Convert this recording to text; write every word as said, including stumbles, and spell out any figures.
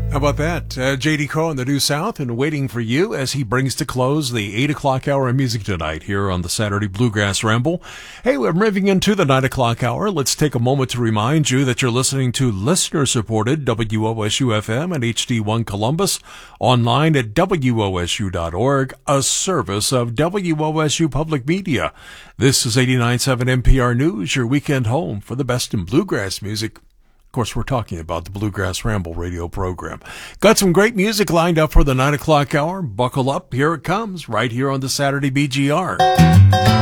How about that? Uh, J D. Crowe in the New South and waiting for you as he brings to close the eight o'clock hour of music tonight here on the Saturday Bluegrass Ramble. Hey, we're moving into the nine o'clock hour. Let's take a moment to remind you that you're listening to listener-supported W O S U F M and H D one Columbus, online at W O S U dot org, a service of W O S U Public Media. This is eighty-nine point seven N P R News, your weekend home for the best in bluegrass music. Of course, we're talking about the Bluegrass Ramble radio program. Got some great music lined up for the nine o'clock hour. Buckle up. Here it comes right here on the Saturday B G R.